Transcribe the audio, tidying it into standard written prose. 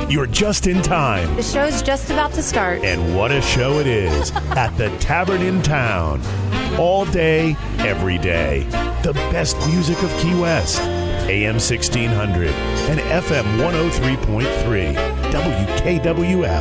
You're just in time. The show's just about to start. And what a show it is at the Tavern in Town. All day, every day. The best music of Key West. AM 1600 and FM 103.3. WKWF.